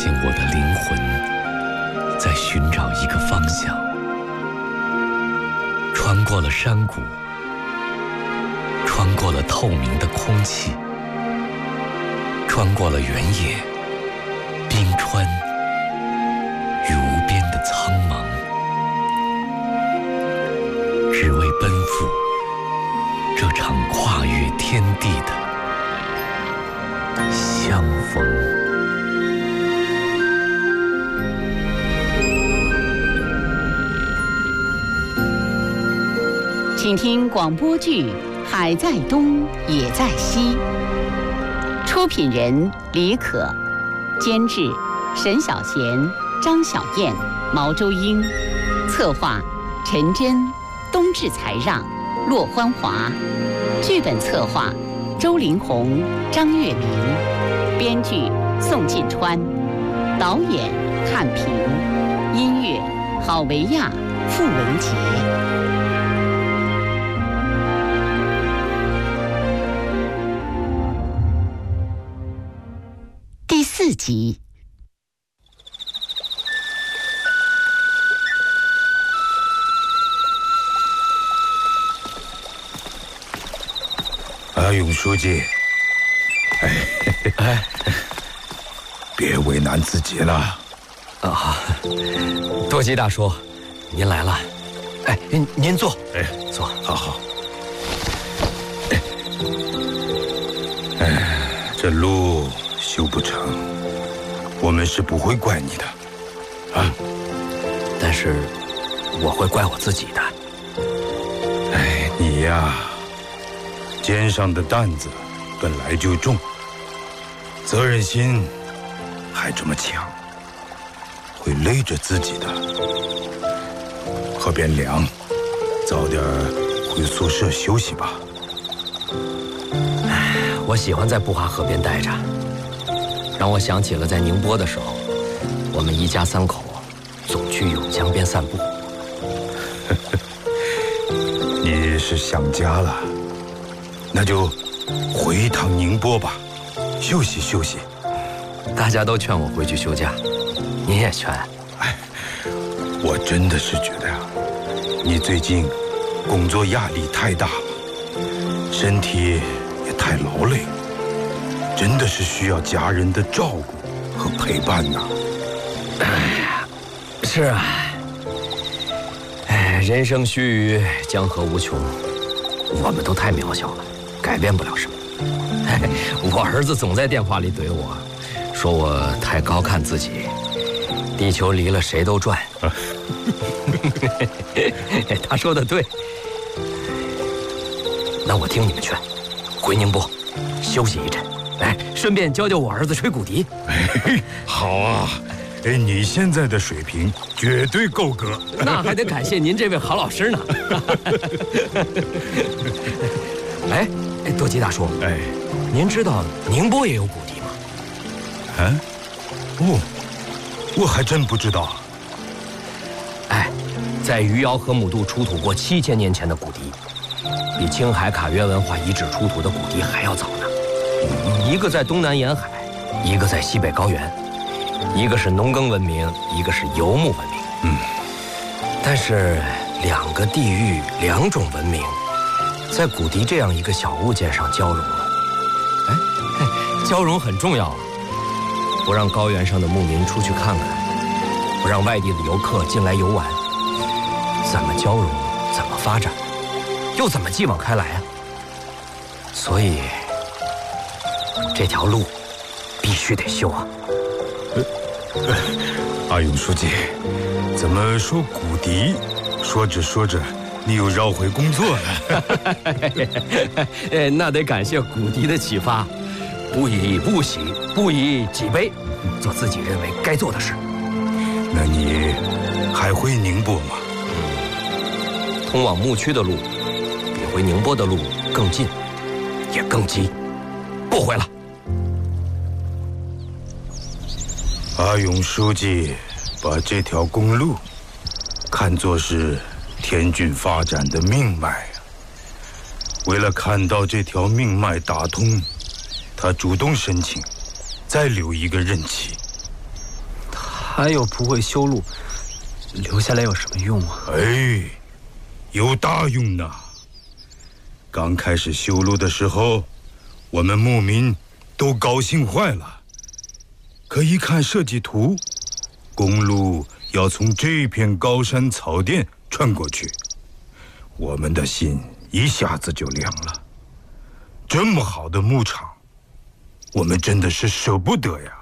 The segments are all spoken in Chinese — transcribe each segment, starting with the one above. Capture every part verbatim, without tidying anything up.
现我的灵魂在寻找一个方向，穿过了山谷，穿过了透明的空气，穿过了原野、冰川与无边的苍茫，只为奔赴这场跨越天地的相逢。 请听广播剧《海在东，也在西》，出品人李可，监制沈小贤、张小燕、毛周英，策划陈真、冬至才让、骆欢华，剧本策划周林红、张月明，编剧宋晋川，导演汉平，音乐郝维亚、傅文杰。第四集。 阿勇书记，哎哎，别为难自己了。 啊，多吉大叔，您来了。哎，您坐。 哎， 坐。 好好。哎，这路修不成，我们是不会怪你的，啊。 但是我会怪我自己的。 哎，你呀，肩上的担子本来就重，责任心还这么强，会累着自己的。河边凉，早点回宿舍休息吧。 我喜欢在步华河边待着，让我想起了在宁波的时候，我们一家三口总去甬江边散步。 你是想家了，那就回一趟宁波吧，休息休息。 大家都劝我回去休假，您也劝。 哎，我真的是觉得呀，你最近工作压力太大了，身体也太劳累，真的是需要家人的照顾和陪伴呐。 哎呀，是啊，哎，人生须臾，江河无穷，我们都太渺小了，改变不了什么。哎，我儿子总在电话里怼我，说我太高看自己，地球离了谁都转。他说的对，那我听你们劝，回宁波休息一阵，哎，顺便教教我儿子吹骨笛。 哎，好啊，哎，你现在的水平绝对够格。 那还得感谢您这位郝老师呢。哎哎，多吉大叔， 哎， 您知道宁波也有骨笛吗？ 啊？哦，我还真不知道。 哎，在余姚河姆渡出土过七千年前的骨笛，比青海卡约文化遗址出土的骨笛还要早呢。一个在东南沿海，一个在西北高原，一个是农耕文明，一个是游牧文明。 嗯， 但是两个地域、两种文明，在骨笛这样一个小物件上交融了。哎，交融很重要啊！不让高原上的牧民出去看看，不让外地的游客进来游玩，怎么交融，怎么发展，又怎么继往开来啊？所以这条路必须得修啊！ 呃呃、阿勇书记，怎么说骨笛？说着说着，你又绕回工作了。 呃，那得感谢骨笛的启发，不以物喜，不以己悲，做自己认为该做的事。 那你还回宁波吗？ 嗯，通往牧区的路比回宁波的路更近，也更急，不回了。 阿勇书记把这条公路看作是天郡发展的命脉。为了看到这条命脉打通，他主动申请再留一个任期。 他又不会修路，留下来有什么用啊？ 哎，有大用呐！刚开始修路的时候，我们牧民都高兴坏了。可一看设计图，公路要从这片高山草甸穿过去，我们的心一下子就凉了。这么好的牧场，我们真的是舍不得呀。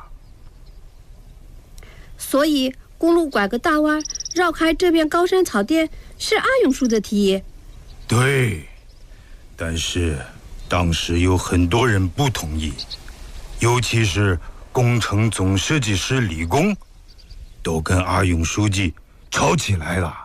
所以公路拐个大弯，绕开这片高山草甸，是阿永叔的提议。 对，但是当时有很多人不同意，尤其是工程总设计师李工，都跟阿勇书记吵起来了。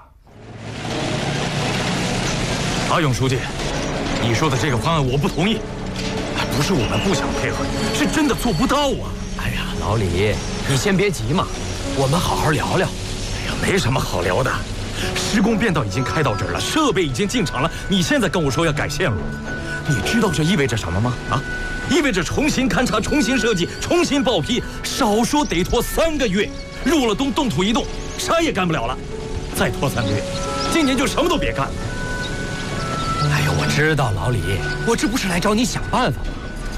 阿勇书记，你说的这个方案我不同意。不是我们不想配合，是真的做不到啊！ 哎呀，老李，你先别急嘛，我们好好聊聊。 哎呀，没什么好聊的，施工变道已经开到这儿了，设备已经进场了，你现在跟我说要改线路，你知道这意味着什么吗？啊，意味着重新勘察、重新设计、重新报批，少说得拖三个月。入了冬，动土一动，啥也干不了了。再拖三个月，今年就什么都别干了。 哎呀，我知道，老李，我这不是来找你想办法吗？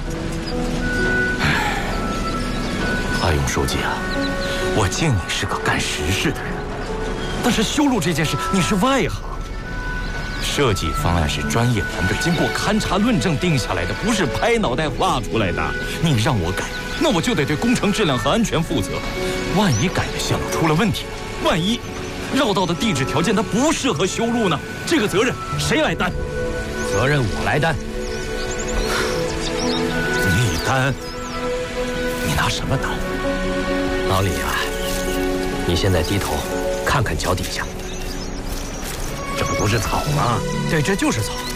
阿勇书记啊，我敬你是个干实事的人，但是修路这件事你是外行，设计方案是专业团队经过勘察论证定下来的，不是拍脑袋画出来的。你让我改，那我就得对工程质量和安全负责。万一改的线路出了问题，万一绕道的地质条件它不适合修路呢？这个责任谁来担？ 责任我来担。 你担？你拿什么担？ 老李啊，你现在低头看看脚底下， 这不都是草吗？ 对，这就是草。